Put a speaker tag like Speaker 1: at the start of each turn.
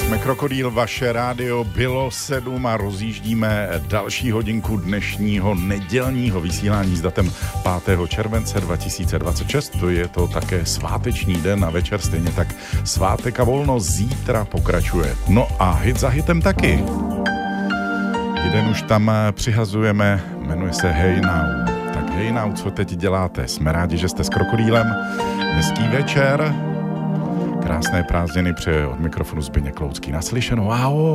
Speaker 1: Jsme Krokodýl, vaše rádio, bylo 7 a rozjíždíme další hodinku dnešního nedělního vysílání s datem 5. července 2026. To je to také sváteční den a večer stejně tak svátek a volno zítra pokračuje. No a hit za hitem taky. Jeden už tam přihazujeme, jmenuje se Hey Now. Tak Hey Now, co teď děláte? Jsme rádi, že jste s Krokodýlem. Hezký večer. Krásné prázdniny přeje od mikrofonu Zbyněk Loucký. Naslyšenou, ahoj.